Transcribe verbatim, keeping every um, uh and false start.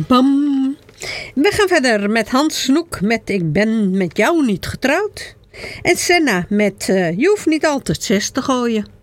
bam. We gaan verder met Hans Snoek met Ik ben met jou niet getrouwd. En Senna met uh, Je hoeft niet altijd zes te gooien.